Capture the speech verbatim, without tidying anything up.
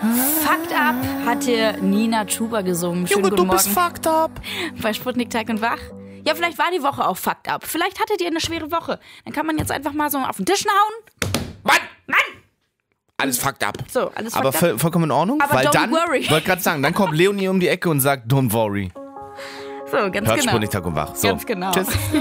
Fucked Up hat hier Nina Chuba gesungen. Schönen Junge, guten du bist Morgen. fucked up. Bei Sputnik Tag und Wach. Ja, vielleicht war die Woche auch fucked up. Vielleicht hattet ihr eine schwere Woche. Dann kann man jetzt einfach mal so auf den Tisch hauen. Mann! Mann! Alles fucked up. So, alles Aber fucked up. voll, vollkommen in Ordnung, Aber weil don't dann, worry. wollte gerade sagen, dann kommt Leonie um die Ecke und sagt, don't worry. So, ganz Hört genau. Sputnik Tag und Wach. So. Ganz genau. Tschüss.